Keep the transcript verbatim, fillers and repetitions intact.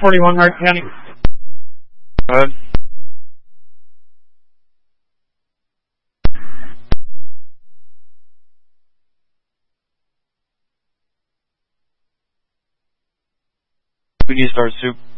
forty-one, Hardin County. Go ahead. We need to start soup.